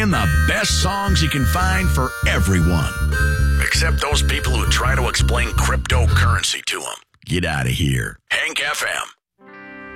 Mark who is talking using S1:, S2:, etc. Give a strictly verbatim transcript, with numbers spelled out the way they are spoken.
S1: playing the best songs you can find for everyone. Except those people who try to explain cryptocurrency to them. Get out of here. Hank F M.